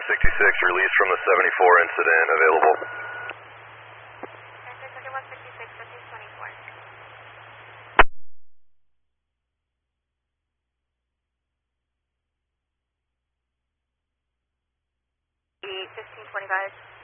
166, release from the 74 incident available. Center 166, release 24. E 1525.